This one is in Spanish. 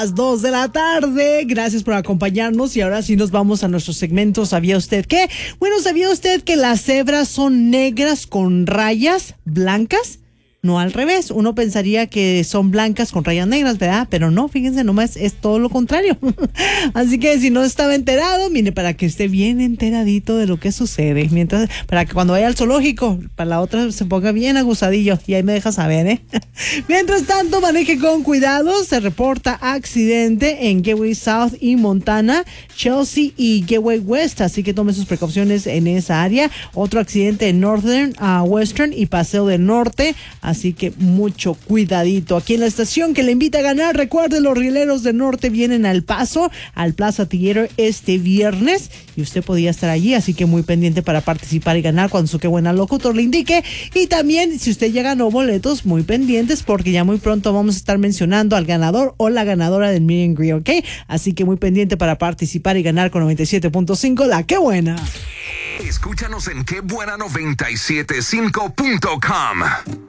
Las 2 de la tarde. Gracias por acompañarnos y ahora sí nos vamos a nuestro segmento ¿Sabía usted qué? Bueno, ¿sabía usted que las cebras son negras con rayas blancas? No al revés, uno pensaría que son blancas con rayas negras, ¿verdad? Pero no, fíjense, nomás es todo lo contrario. Así que si no estaba enterado, mire, para que esté bien enteradito de lo que sucede. Mientras, para que cuando vaya al zoológico, para la otra se ponga bien agusadillo y ahí me deja saber, ¿eh? Mientras tanto, maneje con cuidado. Se reporta accidente en Gateway South y Montana, Chelsea y Gateway West, así que tome sus precauciones en esa área. Otro accidente en Northern, Western y Paseo del Norte. Así que mucho cuidadito. Aquí en la estación que le invita a ganar, recuerde, los rieleros del norte vienen al Paso, al Plaza Theater este viernes. Y usted podía estar allí, así que muy pendiente para participar y ganar cuando su Qué Buena locutor le indique. Y también, si usted ya ganó boletos, muy pendientes porque ya muy pronto vamos a estar mencionando al ganador o la ganadora del Meet and Greet, ¿ok? Así que muy pendiente para participar y ganar con 97.5 La Qué Buena. Escúchanos en quebuena975.com.